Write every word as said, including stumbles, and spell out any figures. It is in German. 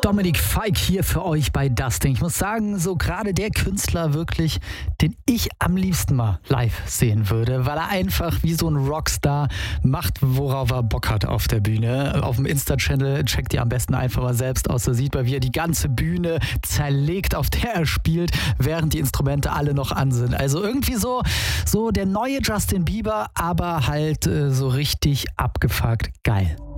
Dominik Fike hier für euch bei Dustin. Ich muss sagen, so gerade der Künstler wirklich, den ich am liebsten mal live sehen würde, weil er einfach wie so ein Rockstar macht, worauf er Bock hat auf der Bühne. Auf dem Insta-Channel checkt ihr am besten einfach mal selbst aus. Da sieht man, wie er die ganze Bühne zerlegt, auf der er spielt, während die Instrumente alle noch an sind. Also irgendwie so, so der neue Justin Bieber, aber halt äh, so richtig abgefuckt geil.